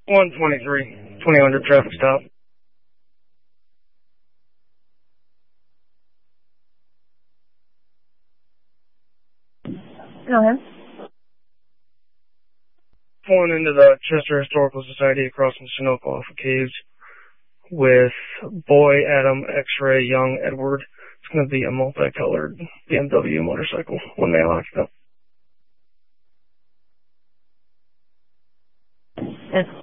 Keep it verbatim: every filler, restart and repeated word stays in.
one twenty-three, twenty hundred traffic stop. Go ahead. Pulling into the Chester Historical Society across from Sunoco off of Caves with Boy, Adam, X-Ray, Young, Edward. It's going to be a multicolored B M W motorcycle, one male occupant. It's